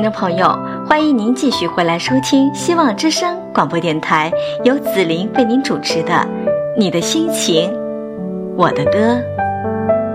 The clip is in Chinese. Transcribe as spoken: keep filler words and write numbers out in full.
众朋友，欢迎您继续回来收听希望之声广播电台，由紫琳为您主持的《你的心情，我的歌》。